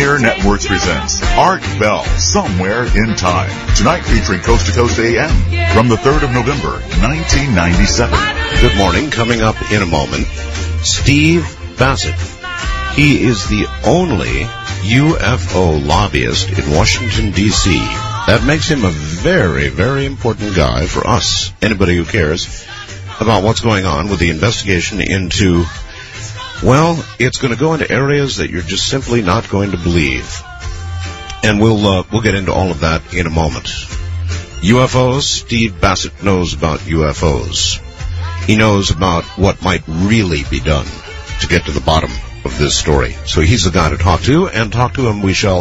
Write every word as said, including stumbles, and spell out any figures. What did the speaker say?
Pioneer Networks presents Art Bell, Somewhere in Time. Tonight featuring Coast to Coast A M from the third of November, nineteen ninety-seven. Good morning. Coming up in a moment, Steve Bassett. He is the only U F O lobbyist in Washington, D C That makes him a very, very important guy for us, anybody who cares about what's going on with the investigation into, well, it's going to go into areas that you're just simply not going to believe. And we'll uh, we'll get into all of that in a moment. U F Os, Steve Bassett knows about U F Os. He knows about what might really be done to get to the bottom of this story. So he's the guy to talk to, and talk to him we shall